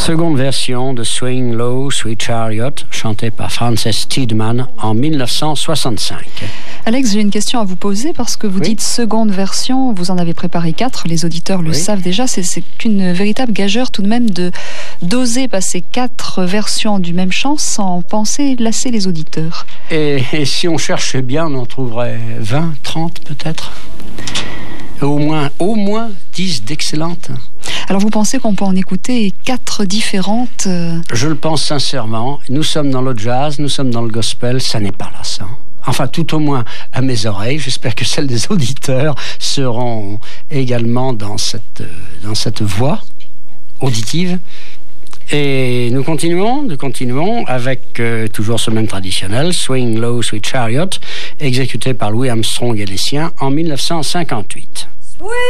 Seconde version de Swing Low, Sweet Chariot, chantée par Frances Tiedemann en 1965. Alex, j'ai une question à vous poser parce que vous dites seconde version, vous en avez préparé 4, les auditeurs le savent déjà, c'est une véritable gageure tout de même d'oser passer 4 versions du même chant sans penser lasser les auditeurs. Et si on cherchait bien, on en trouverait 20, 30 peut-être. Au moins 10 d'excellentes. Alors vous pensez qu'on peut en écouter 4 différentes Je le pense sincèrement. Nous sommes dans le jazz, nous sommes dans le gospel, ça n'est pas lassant. Enfin, tout au moins à mes oreilles. J'espère que celles des auditeurs seront également dans cette voie auditive. Et nous continuons avec toujours ce même traditionnel, Swing Low, Sweet Chariot, exécuté par Louis Armstrong et les siens en 1958. Swing